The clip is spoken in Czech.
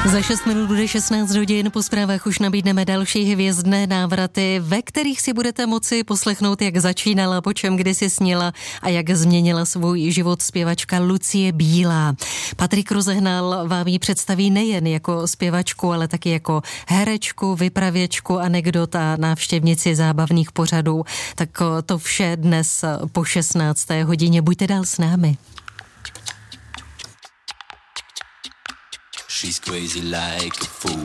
Za 6 minut bude 16 hodin, po zprávách už nabídneme další hvězdné návraty, ve kterých si budete moci poslechnout, jak začínala, po čem kdysi snila a jak změnila svůj život zpěvačka Lucie Bílá. Patrik Rozehnal vám ji představí nejen jako zpěvačku, ale taky jako herečku, vypravěčku, anekdot a návštěvnici zábavných pořadů. Tak to vše dnes po 16. hodině. Buďte dál s námi. She's crazy like a fool.